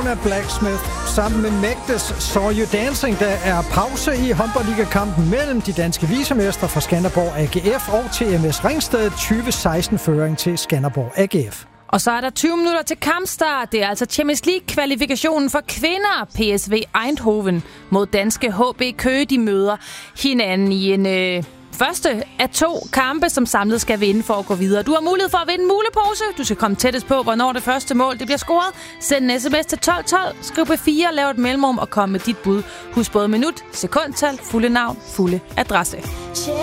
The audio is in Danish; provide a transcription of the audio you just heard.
Arena Blacksmith sammen med Magdes Saw You Dancing. Der er pause i håndboldligakampen mellem de danske vicemestre fra Skanderborg AGF og TMS Ringsted. 2016-føring til Skanderborg AGF. Og så er der 20 minutter til kampstart. Det er altså Champions League-kvalifikationen for kvinder. PSV Eindhoven mod danske HB Køge. De møder hinanden i en første af 2 kampe, som samlet skal vinde for at gå videre. Du har mulighed for at vinde en mulepose. Du skal komme tættest på, hvornår det første mål det bliver scoret. Send en sms til 1212, skriv P4, lav et mellemrum og kom med dit bud. Husk både minut, sekundtal, fulde navn, fulde adresse.